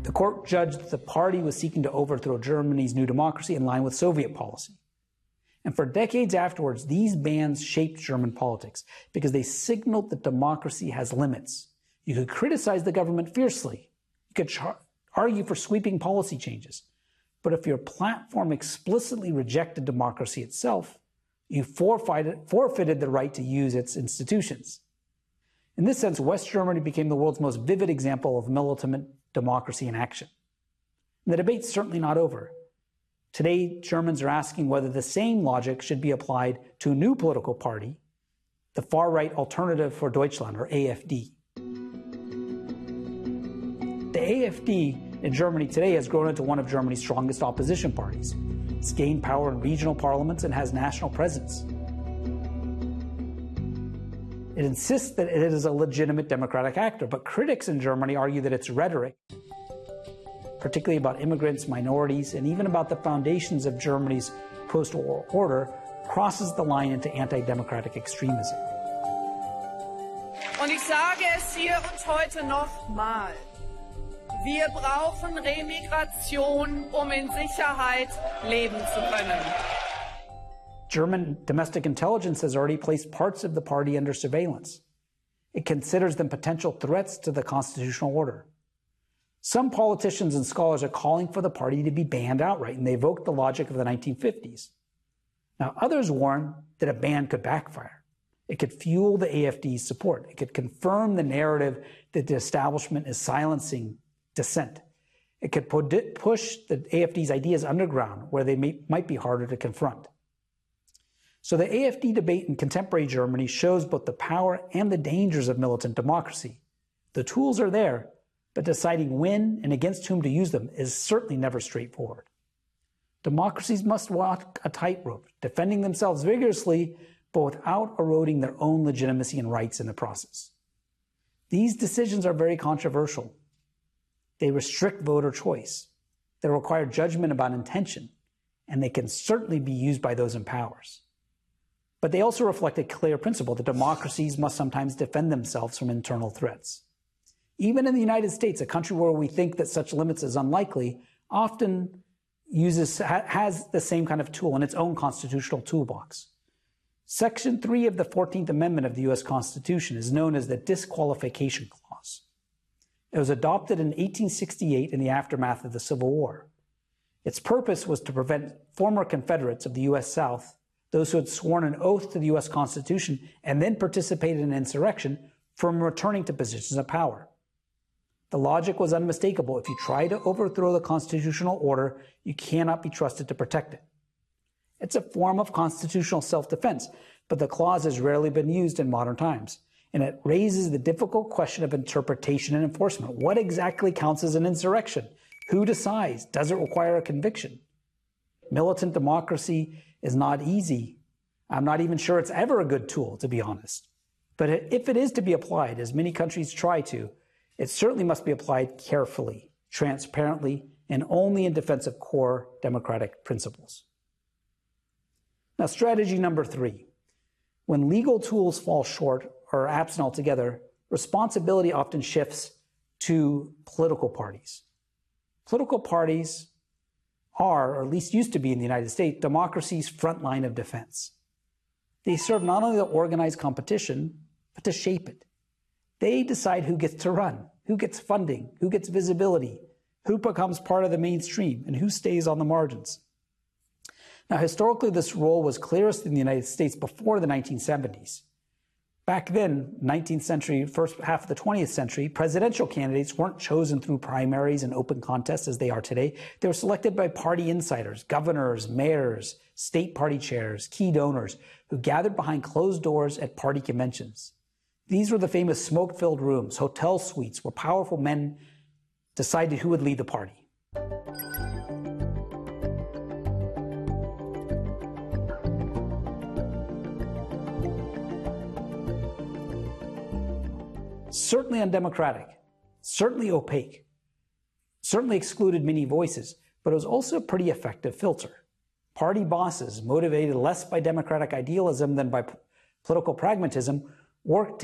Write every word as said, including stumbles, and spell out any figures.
The court judged that the party was seeking to overthrow Germany's new democracy in line with Soviet policy. And for decades afterwards, these bans shaped German politics because they signaled that democracy has limits. You could criticize the government fiercely. You could char- argue for sweeping policy changes. But if your platform explicitly rejected democracy itself, you forfeited, forfeited the right to use its institutions. In this sense, West Germany became the world's most vivid example of militant democracy in action. And the debate's certainly not over. Today, Germans are asking whether the same logic should be applied to a new political party, the far-right Alternative for Deutschland, or A F D. The A F D in Germany today has grown into one of Germany's strongest opposition parties. It's gained power in regional parliaments and has national presence. It insists that it is a legitimate democratic actor, but critics in Germany argue that its rhetoric, particularly about immigrants, minorities, and even about the foundations of Germany's post-war order, crosses the line into anti-democratic extremism. Und ich sage es hier und heute nochmal. Wir brauchen Remigration, um in Sicherheit leben zu können. German domestic intelligence has already placed parts of the party under surveillance. It considers them potential threats to the constitutional order. Some politicians and scholars are calling for the party to be banned outright, and they evoke the logic of the nineteen fifties. Now, others warn that a ban could backfire. It could fuel the A F D's support. It could confirm the narrative that the establishment is silencing dissent. It could push the A F D's ideas underground, where they may, might be harder to confront. So the A F D debate in contemporary Germany shows both the power and the dangers of militant democracy. The tools are there, but deciding when and against whom to use them is certainly never straightforward. Democracies must walk a tightrope, defending themselves vigorously, but without eroding their own legitimacy and rights in the process. These decisions are very controversial. They restrict voter choice. They require judgment about intention, and they can certainly be used by those in power. But they also reflect a clear principle that democracies must sometimes defend themselves from internal threats. Even in the United States, a country where we think that such limits is unlikely, often uses, has the same kind of tool in its own constitutional toolbox. Section three of the fourteenth Amendment of the U S Constitution is known as the Disqualification Clause. It was adopted in eighteen sixty-eight in the aftermath of the Civil War. Its purpose was to prevent former Confederates of the U S South, those who had sworn an oath to the U S Constitution and then participated in insurrection, from returning to positions of power. The logic was unmistakable. If you try to overthrow the constitutional order, you cannot be trusted to protect it. It's a form of constitutional self-defense, but the clause has rarely been used in modern times, and it raises the difficult question of interpretation and enforcement. What exactly counts as an insurrection? Who decides? Does it require a conviction? Militant democracy is not easy. I'm not even sure it's ever a good tool, to be honest. But if it is to be applied, as many countries try to, it certainly must be applied carefully, transparently, and only in defense of core democratic principles. Now, strategy number three. When legal tools fall short or are absent altogether, responsibility often shifts to political parties. Political parties are, or at least used to be in the United States, democracy's front line of defense. They serve not only to organize competition, but to shape it. They decide who gets to run, who gets funding, who gets visibility, who becomes part of the mainstream, and who stays on the margins. Now, historically, this role was clearest in the United States before the nineteen seventies. Back then, nineteenth century, first half of the twentieth century, presidential candidates weren't chosen through primaries and open contests as they are today. They were selected by party insiders, governors, mayors, state party chairs, key donors, who gathered behind closed doors at party conventions. These were the famous smoke-filled rooms, hotel suites, where powerful men decided who would lead the party. Certainly undemocratic, certainly opaque, certainly excluded many voices, but it was also a pretty effective filter. Party bosses, motivated less by democratic idealism than by p- political pragmatism, worked